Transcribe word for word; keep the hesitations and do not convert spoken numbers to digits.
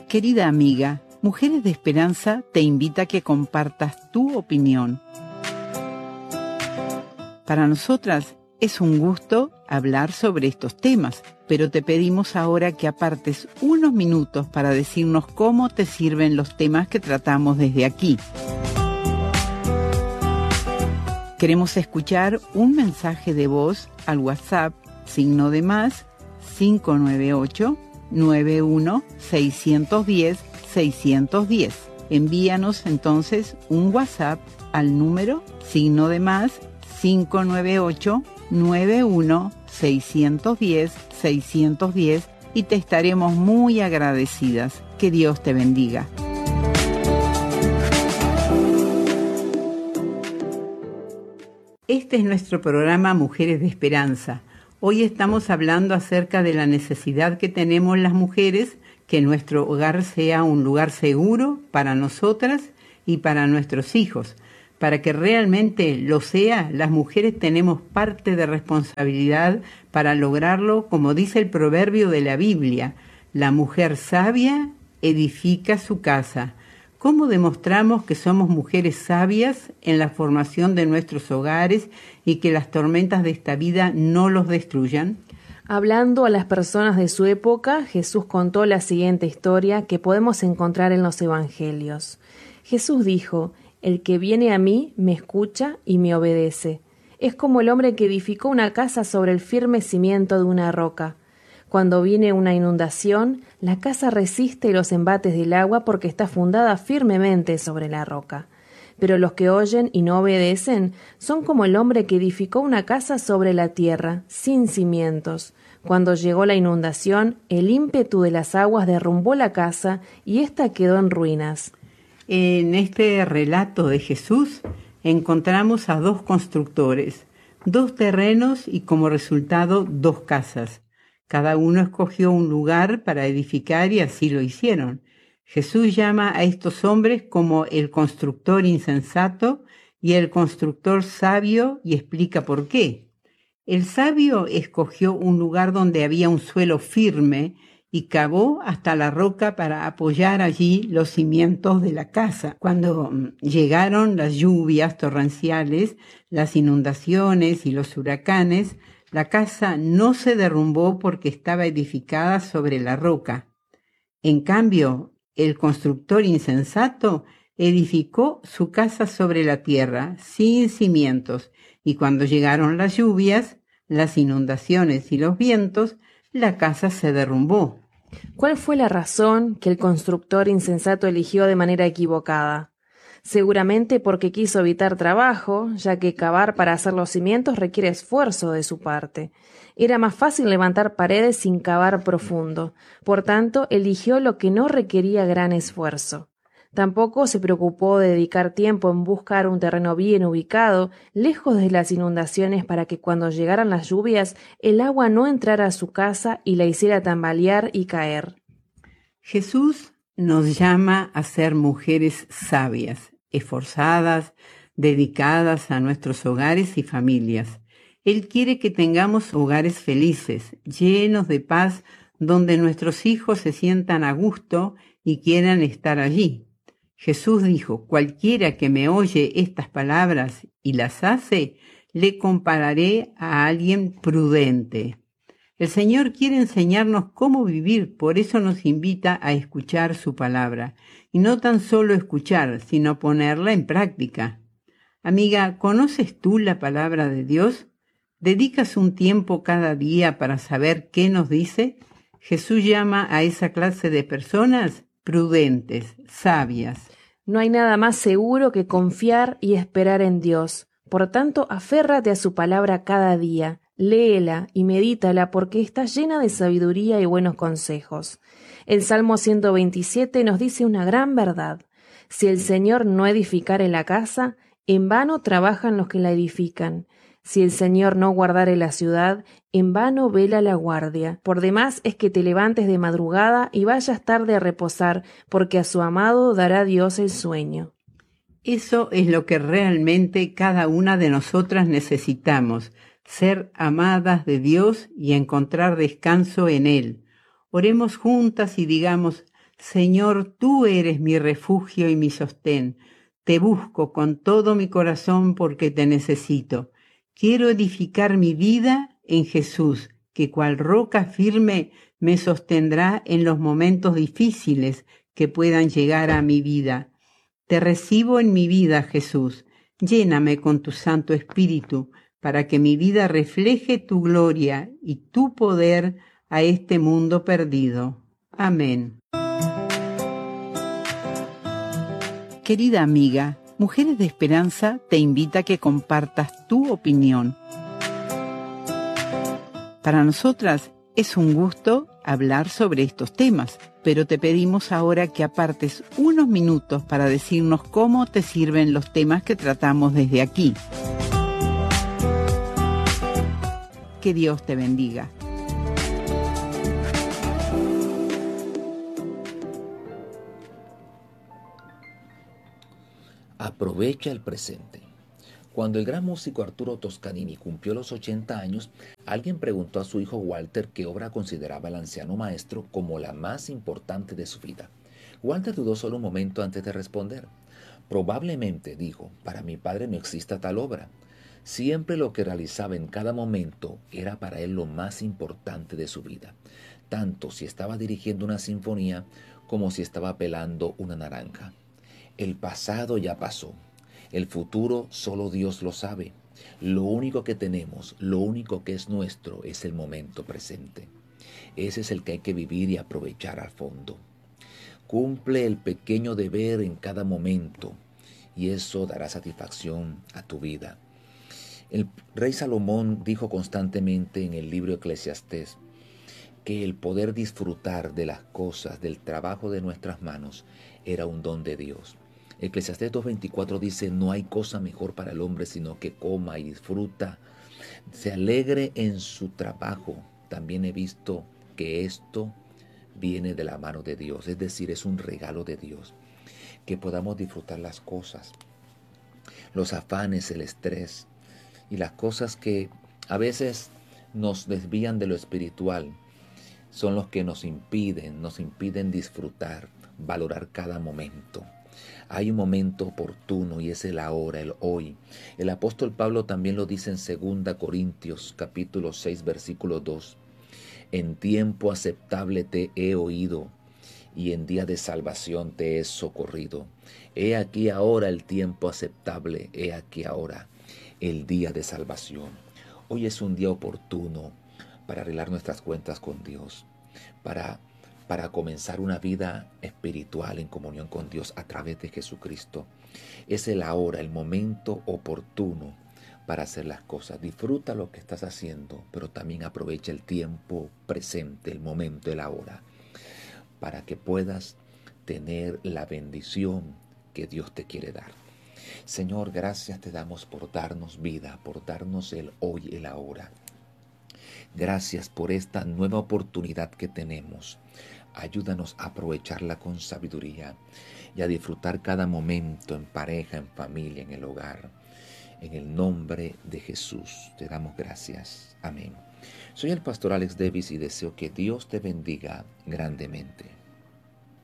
Querida amiga, Mujeres de Esperanza te invita a que compartas tu opinión. Para nosotras es un gusto hablar sobre estos temas, pero te pedimos ahora que apartes unos minutos para decirnos cómo te sirven los temas que tratamos desde aquí. Queremos escuchar un mensaje de voz al WhatsApp, signo de más, cinco nueve ocho, nueve uno, seis uno cero, seis uno cero. Envíanos entonces un WhatsApp al número signo de más cinco nueve ocho, nueve uno, seis uno cero, seis uno cero y te estaremos muy agradecidas. Que Dios te bendiga. Este es nuestro programa Mujeres de Esperanza. Hoy estamos hablando acerca de la necesidad que tenemos las mujeres que nuestro hogar sea un lugar seguro para nosotras y para nuestros hijos. Para que realmente lo sea, las mujeres tenemos parte de responsabilidad para lograrlo, como dice el proverbio de la Biblia: la mujer sabia edifica su casa. ¿Cómo demostramos que somos mujeres sabias en la formación de nuestros hogares y que las tormentas de esta vida no los destruyan? Hablando a las personas de su época, Jesús contó la siguiente historia que podemos encontrar en los Evangelios. Jesús dijo: «El que viene a mí me escucha y me obedece. Es como el hombre que edificó una casa sobre el firme cimiento de una roca. Cuando viene una inundación, la casa resiste los embates del agua porque está fundada firmemente sobre la roca. Pero los que oyen y no obedecen son como el hombre que edificó una casa sobre la tierra, sin cimientos. Cuando llegó la inundación, el ímpetu de las aguas derrumbó la casa y ésta quedó en ruinas». En este relato de Jesús encontramos a dos constructores, dos terrenos y como resultado dos casas. Cada uno escogió un lugar para edificar y así lo hicieron. Jesús llama a estos hombres como el constructor insensato y el constructor sabio y explica por qué. El sabio escogió un lugar donde había un suelo firme y cavó hasta la roca para apoyar allí los cimientos de la casa. Cuando llegaron las lluvias torrenciales, las inundaciones y los huracanes, la casa no se derrumbó porque estaba edificada sobre la roca. En cambio, el constructor insensato edificó su casa sobre la tierra, sin cimientos, y cuando llegaron las lluvias, las inundaciones y los vientos, la casa se derrumbó. ¿Cuál fue la razón que el constructor insensato eligió de manera equivocada? Seguramente porque quiso evitar trabajo, ya que cavar para hacer los cimientos requiere esfuerzo de su parte. Era más fácil levantar paredes sin cavar profundo. Por tanto, eligió lo que no requería gran esfuerzo. Tampoco se preocupó de dedicar tiempo en buscar un terreno bien ubicado, lejos de las inundaciones, para que cuando llegaran las lluvias, el agua no entrara a su casa y la hiciera tambalear y caer. Jesús nos llama a ser mujeres sabias, esforzadas, dedicadas a nuestros hogares y familias. Él quiere que tengamos hogares felices, llenos de paz, donde nuestros hijos se sientan a gusto y quieran estar allí. Jesús dijo: «Cualquiera que me oye estas palabras y las hace, le compararé a alguien prudente». El Señor quiere enseñarnos cómo vivir, por eso nos invita a escuchar su palabra. Y no tan solo escuchar, sino ponerla en práctica. Amiga, ¿conoces tú la palabra de Dios? ¿Dedicas un tiempo cada día para saber qué nos dice? Jesús llama a esa clase de personas prudentes, sabias. No hay nada más seguro que confiar y esperar en Dios. Por tanto, aférrate a su palabra cada día. Léela y medítala porque está llena de sabiduría y buenos consejos. El Salmo ciento veintisiete nos dice una gran verdad. Si el Señor no edificare la casa, en vano trabajan los que la edifican. Si el Señor no guardare la ciudad, en vano vela la guardia. Por demás es que te levantes de madrugada y vayas tarde a reposar, porque a su amado dará Dios el sueño. Eso es lo que realmente cada una de nosotras necesitamos, ser amadas de Dios y encontrar descanso en Él. Oremos juntas y digamos: Señor, tú eres mi refugio y mi sostén. Te busco con todo mi corazón porque te necesito. Quiero edificar mi vida en Jesús, que cual roca firme me sostendrá en los momentos difíciles que puedan llegar a mi vida. Te recibo en mi vida, Jesús. Lléname con tu Santo Espíritu, para que mi vida refleje tu gloria y tu poder a este mundo perdido. Amén. Querida amiga, Mujeres de Esperanza te invita a que compartas tu opinión. Para nosotras es un gusto hablar sobre estos temas, pero te pedimos ahora que apartes unos minutos para decirnos cómo te sirven los temas que tratamos desde aquí. Que Dios te bendiga. Aprovecha el presente. Cuando el gran músico Arturo Toscanini cumplió los ochenta años, alguien preguntó a su hijo Walter qué obra consideraba el anciano maestro como la más importante de su vida. Walter dudó solo un momento antes de responder. Probablemente, dijo, para mi padre no exista tal obra. Siempre lo que realizaba en cada momento era para él lo más importante de su vida, tanto si estaba dirigiendo una sinfonía como si estaba pelando una naranja. El pasado ya pasó. El futuro solo Dios lo sabe. Lo único que tenemos, lo único que es nuestro, es el momento presente. Ese es el que hay que vivir y aprovechar al fondo. Cumple el pequeño deber en cada momento y eso dará satisfacción a tu vida. El rey Salomón dijo constantemente en el libro Eclesiastés que el poder disfrutar de las cosas, del trabajo de nuestras manos, era un don de Dios. Eclesiastés dos veinticuatro dice, no hay cosa mejor para el hombre sino que coma y disfruta, se alegre en su trabajo. También he visto que esto viene de la mano de Dios, es decir, es un regalo de Dios, que podamos disfrutar las cosas, los afanes, el estrés y las cosas que a veces nos desvían de lo espiritual, son los que nos impiden, nos impiden disfrutar, valorar cada momento. Hay un momento oportuno y es el ahora, el hoy. El apóstol Pablo también lo dice en segunda Corintios capítulo seis versículo dos. En tiempo aceptable te he oído y en día de salvación te he socorrido. He aquí ahora el tiempo aceptable, he aquí ahora el día de salvación. Hoy es un día oportuno para arreglar nuestras cuentas con Dios, para para comenzar una vida espiritual en comunión con Dios a través de Jesucristo. Es el ahora, el momento oportuno para hacer las cosas. Disfruta lo que estás haciendo, pero también aprovecha el tiempo presente, el momento, el ahora, para que puedas tener la bendición que Dios te quiere dar. Señor, gracias te damos por darnos vida, por darnos el hoy, el ahora. Gracias por esta nueva oportunidad que tenemos. Ayúdanos a aprovecharla con sabiduría y a disfrutar cada momento en pareja, en familia, en el hogar. En el nombre de Jesús te damos gracias. Amén. Soy el pastor Alex Davis y deseo que Dios te bendiga grandemente.